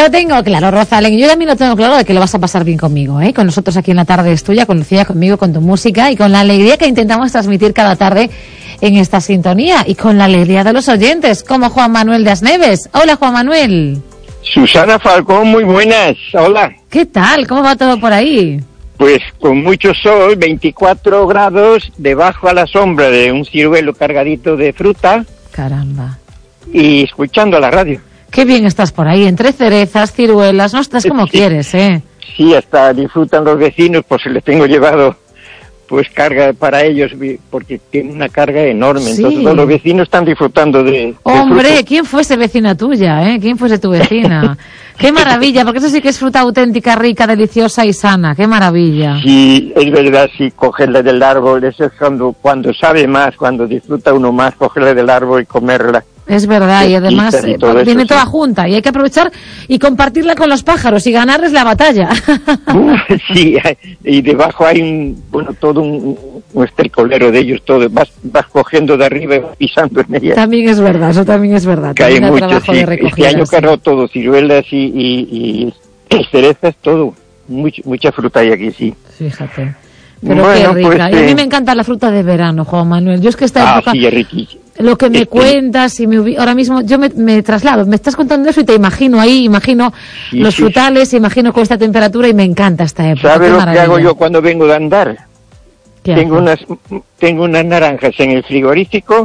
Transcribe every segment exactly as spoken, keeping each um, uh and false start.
Lo tengo claro, Rosalén. Yo también lo tengo claro de que lo vas a pasar bien conmigo, ¿eh? Con nosotros aquí en La Tarde es Tuya, con Lucía, conmigo, con tu música y con la alegría que intentamos transmitir cada tarde en esta sintonía y con la alegría de los oyentes, como Juan Manuel de Asneves. Hola, Juan Manuel. Susana Falcón, muy buenas. Hola. ¿Qué tal? ¿Cómo va todo por ahí? Pues con mucho sol, veinticuatro grados, debajo a la sombra de un ciruelo cargadito de fruta. Caramba. Y escuchando la radio. Qué bien estás por ahí, entre cerezas, ciruelas, no estás como sí. quieres, ¿eh? Sí, hasta disfrutan los vecinos, pues les tengo llevado pues carga para ellos, porque tiene una carga enorme, sí. Entonces todos los vecinos están disfrutando de... Hombre, de ¿quién fuese vecina tuya, eh? ¿Quién fuese tu vecina? ¡Qué maravilla! Porque eso sí que es fruta auténtica, rica, deliciosa y sana, ¡qué maravilla! Sí, es verdad, sí, cogerla del árbol, eso es cuando, cuando sabe más, cuando disfruta uno más, cogerla del árbol y comerla. Es verdad, y además y viene eso, toda sí. junta y hay que aprovechar y compartirla con los pájaros y ganarles la batalla. Uh, sí, y debajo hay un, bueno, todo un, un estercolero de ellos, todo, vas, vas cogiendo de arriba y vas pisando en ella. También es verdad, eso también es verdad. Que hay mucho, sí, este año sí. cargó todo, ciruelas y, y, y cerezas, todo, much, mucha fruta hay aquí, sí. Fíjate. Pero bueno, qué rica. Pues, y a mí eh... me encanta la fruta de verano, Juan Manuel. Yo es que esta ah, época... sí, es riquísimo. Lo que me este... cuentas y me ahora mismo yo me, me traslado, me estás contando eso y te imagino ahí, imagino sí, los sí, frutales, sí. imagino con esta temperatura y me encanta esta época. ¿Sabes lo maravilla. que hago yo cuando vengo de andar? Tengo unas, tengo unas naranjas en el frigorífico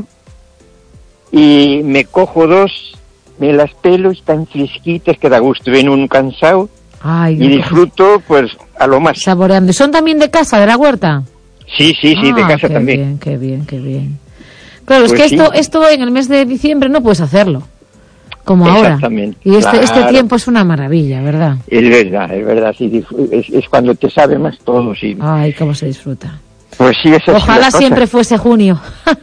y me cojo dos, me las pelo, están fresquitas, que da gusto, ven un cansado. Ay, y disfruto pues a lo más. Saboreando. ¿Son también de casa, de la huerta? Sí, sí, sí, ah, de casa qué también. Bien, qué bien, qué bien. Claro, pues es que sí. esto esto en el mes de diciembre no puedes hacerlo, como ahora. Y este, claro. este tiempo es una maravilla, ¿verdad? Es verdad, es verdad, sí, es, es cuando te sabe más todo, sí. Ay, cómo se disfruta. Pues sí, esa Ojalá es siempre cosa. fuese junio.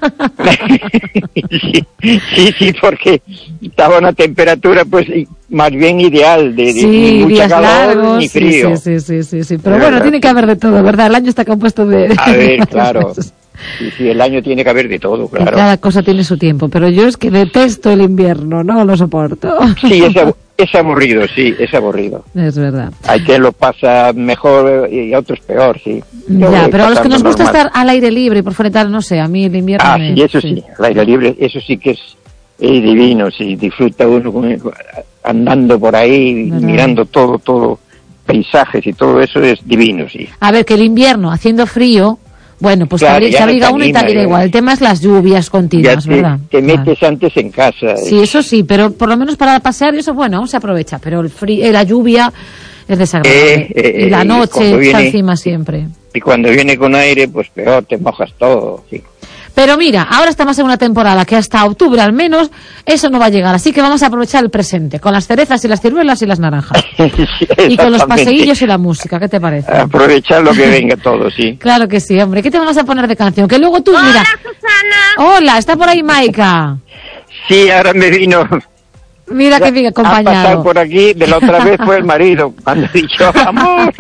sí, sí, sí, porque estaba una temperatura pues más bien ideal, de, sí, de ni mucha días calor largos, ni frío. Sí, sí, sí, sí, sí. Pero bueno, tiene que haber de todo, ¿verdad? El año está compuesto de... A ver, claro. Sí, sí, el año tiene que haber de todo, claro. Y cada cosa tiene su tiempo, pero yo es que detesto el invierno, no lo soporto. Sí, es, ab es aburrido, sí, es aburrido. Es verdad. Hay quien lo pasa mejor y otros peor, sí. Yo ya, pero a los que nos gusta normal. estar al aire libre y por fuera tal, no sé, a mí el invierno Ah, me... sí, eso sí. sí, al aire libre, eso sí que es, es divino, sí, disfruta uno con el, andando por ahí, ¿verdad? Mirando todo, todo, paisajes y todo eso es divino, sí. A ver, que el invierno, haciendo frío... Bueno, pues claro, se abriga uno y tal, y da igual. El tema es las lluvias continuas, ya te, ¿verdad? te metes claro. antes en casa. Sí, eso sí, pero por lo menos para pasear eso, bueno, aún se aprovecha. Pero el frío, la lluvia es desagradable. Eh, eh, y la noche está viene, encima siempre. Y cuando viene con aire, pues peor, te mojas todo, sí. Pero mira, ahora estamos en una temporada que hasta octubre al menos eso no va a llegar, así que vamos a aprovechar el presente, con las cerezas y las ciruelas y las naranjas. Sí, y con los paseillos y la música, ¿qué te parece? Aprovechar lo que venga todo, sí. Claro que sí, hombre. ¿Qué te vamos a poner de canción? Que luego tú, Hola, mira... Susana. Hola, está por ahí Maika. Sí, ahora me vino... Mira que bien acompañado. Ha pasado por aquí, de la otra vez fue el marido, cuando he dicho amor.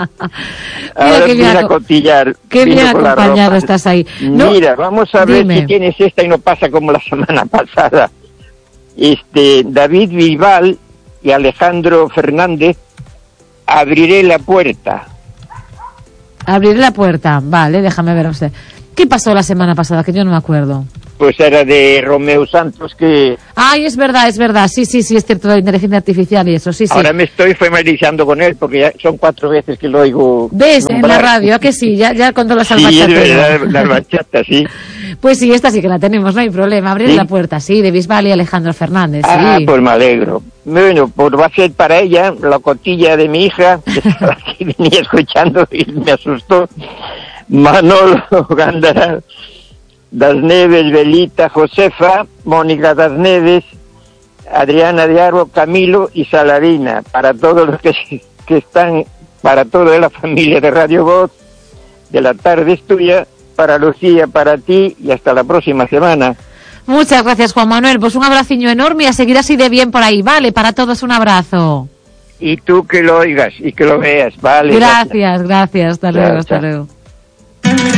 Ahora qué viene bien, a cotillar. Qué bien acompañado estás ahí. No, mira, vamos a ver dime. si tienes esta y no pasa como la semana pasada. Este, David Bisbal y Alejandro Fernández, Abriré la puerta. Abriré la puerta, vale, déjame ver usted. ¿Qué pasó la semana pasada? Que yo no me acuerdo. Pues era de Romeo Santos que... Ay, es verdad, es verdad, sí, sí, sí, es cierto, la inteligencia artificial y eso, sí, sí. Ahora me estoy familiarizando con él porque ya son cuatro veces que lo oigo. ¿Ves? nombrar. En la radio, ¿a que sí? Ya, ya con todas las sí, bachatas. Sí, es verdad, las bachatas, sí. Pues sí, esta sí que la tenemos, no hay problema. Abrir ¿Sí? la puerta, sí, de Bisbal y Alejandro Fernández, ah, sí. pues me alegro. Bueno, pues va a ser para ella, la cotilla de mi hija, que venía escuchando y me asustó. Manolo Gándara, Das Neves, Belita, Josefa, Mónica Das Neves, Adriana de Arbo, Camilo y Saladina, para todos los que, que están, para toda la familia de Radio Voz, de La Tarde es Tuya, para Lucía, para ti y hasta la próxima semana. Muchas gracias, Juan Manuel, pues un abraciño enorme y a seguir así de bien por ahí, ¿vale? Para todos un abrazo. Y tú que lo oigas y que lo veas, ¿vale? Gracias, gracias, hasta luego, chao, hasta chao. luego.